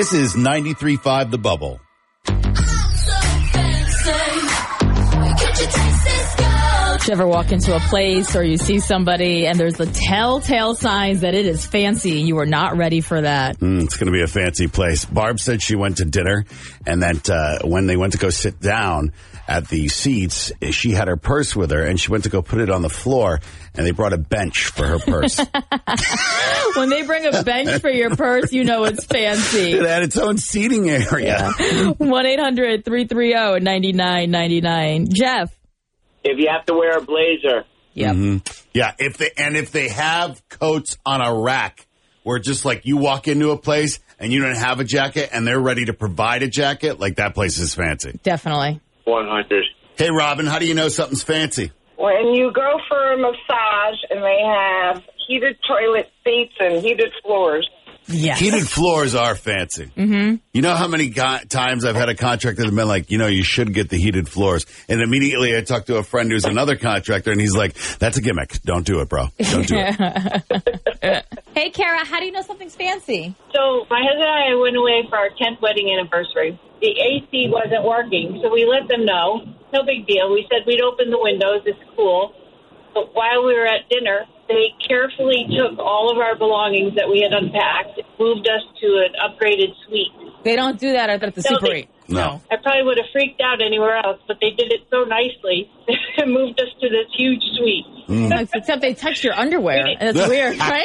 This is 93.5 The Bubble. Did you ever walk into a place or you see somebody and there's the telltale signs that it is fancy? You are not ready for that. It's going to be a fancy place. Barb said she went to dinner and that when they went to go sit down at the seats, she had her purse with her and she went to go put it on the floor and they brought a bench for her purse. When they bring a bench for your purse, you know it's fancy. It had its own seating area. 1-800-330-9999. Jeff. If you have to wear a blazer. Yep. Mm-hmm. Yeah, if they have coats on a rack where just like you walk into a place and you don't have a jacket and they're ready to provide a jacket, like that place is fancy. Definitely. 100. Hey, Robin, how do you know something's fancy? When you go for a massage and they have heated toilet seats and heated floors. Yes. Heated floors are fancy. Mm-hmm. You know how many times I've had a contractor that's been like, you should get the heated floors. And immediately I talked to a friend who's another contractor, and he's like, that's a gimmick. Don't do it, bro. Don't do it. Hey, Kara, how do you know something's fancy? So my husband and I went away for our 10th wedding anniversary. The AC wasn't working, so we let them know. No big deal. We said we'd open the windows. It's cool. But while we were at dinner, they carefully took all of our belongings that we had unpacked, moved us to an upgraded suite. They don't do that at the Super 8. No. I probably would have freaked out anywhere else, but they did it so nicely and moved us to this huge suite. Except they touched your underwear. That's weird, right?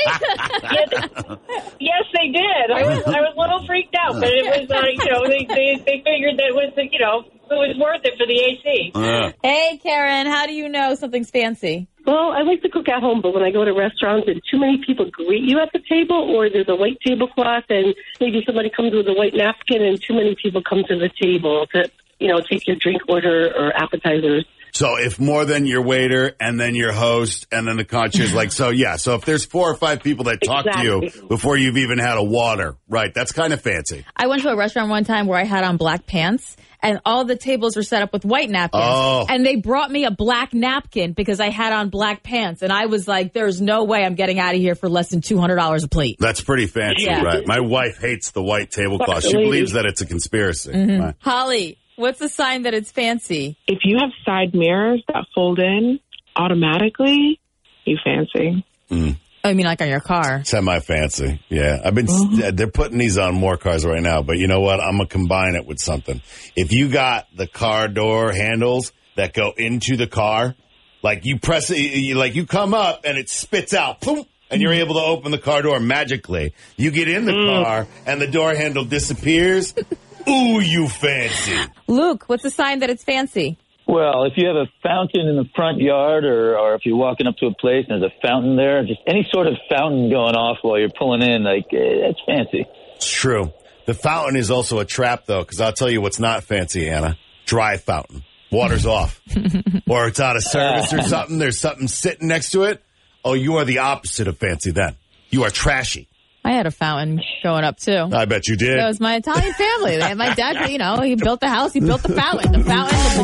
Yes, they did. I was a little freaked out, but it was they figured that it was it was worth it for the AC. Hey, Karen, how do you know something's fancy? Well, I like to cook at home, but when I go to restaurants and too many people greet you at the table, or there's a white tablecloth and maybe somebody comes with a white napkin and too many people come to the table to, take your drink order or appetizers. So if more than your waiter and then your host and then the concierge, so if there's 4 or 5 people that talk to you before you've even had a water, right, that's kind of fancy. I went to a restaurant one time where I had on black pants and all the tables were set up with white napkins. Oh. And they brought me a black napkin because I had on black pants. And I was like, there's no way I'm getting out of here for less than $200 a plate. That's pretty fancy, right? My wife hates the white tablecloth. She believes that it's a conspiracy. Mm-hmm. Holly, what's the sign that it's fancy? If you have side mirrors that fold in automatically, you fancy. Oh, you mean like on your car? Semi-fancy, yeah. I've been, they're putting these on more cars right now, but you know what? I'm going to combine it with something. If you got the car door handles that go into the car, like you press it, you come up and it spits out, boom, and you're able to open the car door magically. You get in the car and the door handle disappears. Ooh, you fancy. Luke, what's the sign that it's fancy? Well, if you have a fountain in the front yard or if you're walking up to a place and there's a fountain there, just any sort of fountain going off while you're pulling in, that's fancy. It's true. The fountain is also a trap, though, because I'll tell you what's not fancy, Anna. Dry fountain. Water's off. Or it's out of service or something. There's something sitting next to it. Oh, you are the opposite of fancy then. You are trashy. I had a fountain going up, too. I bet you did. That was my Italian family. My dad, he built the house. He built the fountain. The fountain with the